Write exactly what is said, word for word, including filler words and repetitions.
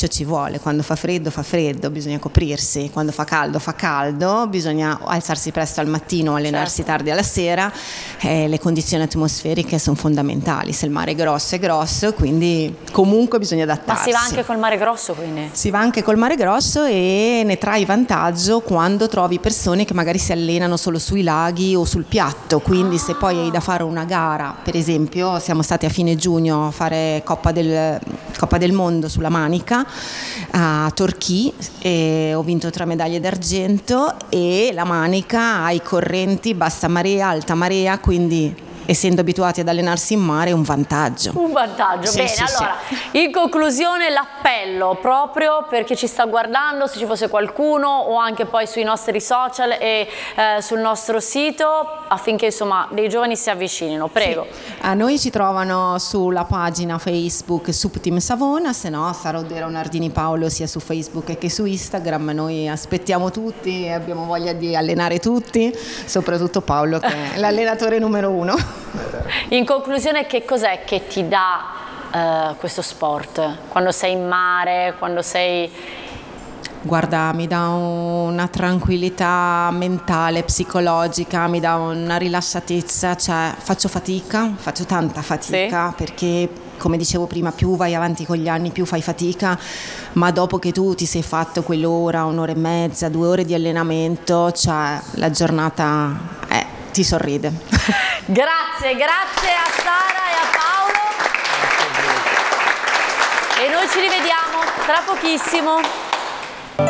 sacrificio ci vuole, quando fa freddo fa freddo, bisogna coprirsi, quando fa caldo fa caldo, bisogna alzarsi presto al mattino, allenarsi certo. tardi alla sera, eh, le condizioni atmosferiche sono fondamentali, se il mare è grosso è grosso, quindi comunque bisogna adattarsi. Ma si va anche col mare grosso, quindi? Si va anche col mare grosso e ne trai vantaggio quando trovi persone che magari si allenano solo sui laghi o sul piatto, quindi ah. se poi hai da fare una gara, per esempio siamo stati a fine giugno a fare Coppa del, Coppa del Mondo sulla Manica a Torquay e ho vinto tre medaglie d'argento, e la Manica ha i correnti bassa marea, alta marea, quindi essendo abituati ad allenarsi in mare è un vantaggio. Un vantaggio, sì, bene, sì, allora sì. In conclusione l'appello proprio per chi ci sta guardando, se ci fosse qualcuno o anche poi sui nostri social e eh, sul nostro sito, affinché insomma dei giovani si avvicinino, prego. Sì. A noi ci trovano sulla pagina Facebook Subteam Savona, se no Sarodero Nardini Paolo sia su Facebook che su Instagram. Noi aspettiamo tutti e abbiamo voglia di allenare tutti, soprattutto Paolo che è l'allenatore numero uno. In conclusione, che cos'è che ti dà uh, questo sport? Quando sei in mare, quando sei... Guarda, mi dà una tranquillità mentale, psicologica, mi dà una rilassatezza, cioè faccio fatica, faccio tanta fatica, sì. Perché come dicevo prima, più vai avanti con gli anni più fai fatica, ma dopo che tu ti sei fatto quell'ora, un'ora e mezza, due ore di allenamento, cioè la giornata eh, ti sorride. Grazie, grazie a Sara e a Paolo e noi ci rivediamo tra pochissimo.